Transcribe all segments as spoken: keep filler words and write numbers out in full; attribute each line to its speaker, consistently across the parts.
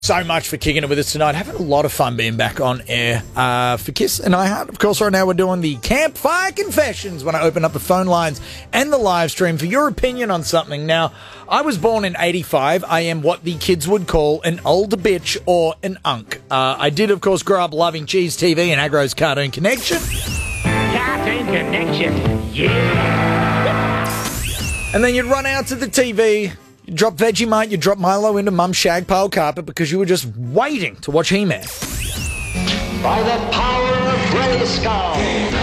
Speaker 1: So much for kicking it with us tonight. Having a lot of fun being back on air uh, for Kiss and iHeart. Of course, right now we're doing the Campfire Confessions when I open up the phone lines and the live stream for your opinion on something. Now, I was born in eighty-five. I am what the kids would call an old bitch or an unk. Uh, I did, of course, grow up loving Cheese T V and Agro's Cartoon Connection.
Speaker 2: Cartoon Connection, yeah!
Speaker 1: And then you'd run out to the T V. You drop Vegemite, you drop Milo into Mum's shag pile carpet because you were just waiting to watch He-Man.
Speaker 3: By the power of Grayskull,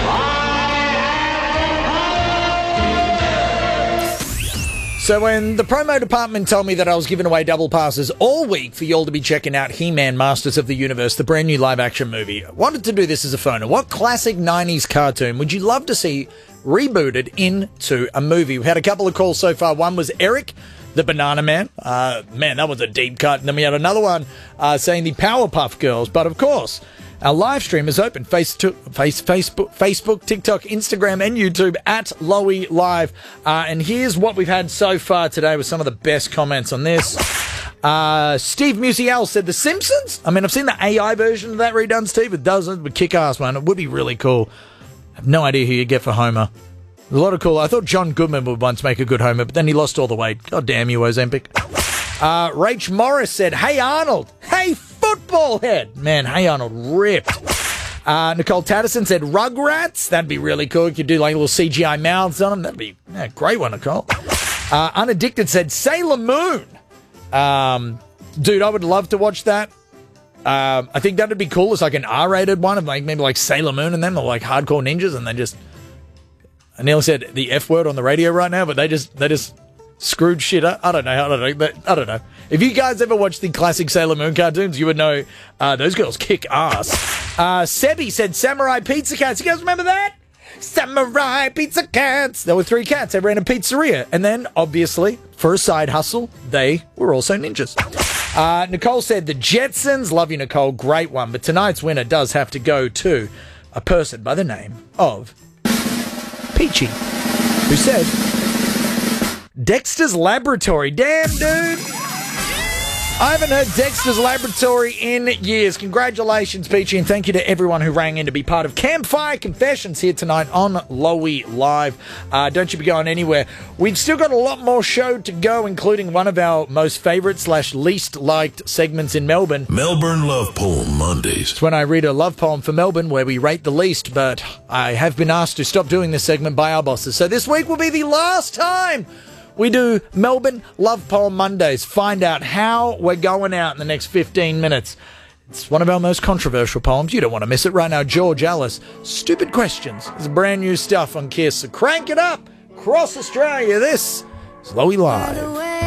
Speaker 1: So when the promo department told me that I was giving away double passes all week for you all to be checking out He-Man Masters of the Universe, the brand new live-action movie, I wanted to do this as a phoner. What classic nineties cartoon would you love to see rebooted into a movie? We've had a couple of calls so far. One was Eric, the Banana Man. Uh, man, that was a deep cut. And then we had another one uh, saying the Powerpuff Girls. But of course, our live stream is open. Face to, face, Facebook, Facebook, TikTok, Instagram, and YouTube at Lowy Live. Uh, and here's what we've had so far today with some of the best comments on this. Uh, Steve Musial said The Simpsons. I mean, I've seen the A I version of that redone, Steve. It doesn't, but kick-ass, man. It would be really cool. I have no idea who you get for Homer. A lot of cool. I thought John Goodman would once make a good Homer, but then he lost all the weight. God damn you, Ozempic. Uh, Rach Morris said, Hey Arnold. Hey football head. Man, Hey Arnold ripped. Uh, Nicole Tatterson said Rugrats. That'd be really cool. You could do like little C G I mouths on them. That'd be yeah, a great one, Nicole. Uh, Unaddicted said Sailor Moon. Um, dude, I would love to watch that. Um, I think that would be cool. It's like an R-rated one of like maybe like Sailor Moon and them, or like hardcore ninjas, and they just. I nearly said the F word on the radio right now, but they just they just screwed shit up. I don't know. I don't know. But I don't know. If you guys ever watched the classic Sailor Moon cartoons, you would know uh, those girls kick ass. Uh, Sebi said Samurai Pizza Cats. You guys remember that? Samurai Pizza Cats. There were three cats. They ran a pizzeria. And then, obviously, for a side hustle, they were also ninjas. Uh, Nicole said The Jetsons. Love you, Nicole. Great one. But tonight's winner does have to go to a person by the name of Peachy, who said Dexter's Laboratory. Damn, dude. I haven't heard Dexter's Laboratory in years. Congratulations, Peachy, and thank you to everyone who rang in to be part of Campfire Confessions here tonight on Lowy Live. Uh, don't you be going anywhere. We've still got a lot more show to go, including one of our most favourite slash least liked segments in Melbourne.
Speaker 4: Melbourne Love Poem Mondays.
Speaker 1: It's when I read a love poem for Melbourne where we rate the least, but I have been asked to stop doing this segment by our bosses. So this week will be the last time we do Melbourne Love Poem Mondays. Find out how we're going out in the next fifteen minutes. It's one of our most controversial poems. You don't want to miss it. Right now, George Ellis, Stupid Questions. It's brand new stuff on Kiss. So crank it up. Across Australia, this is Lowy Live.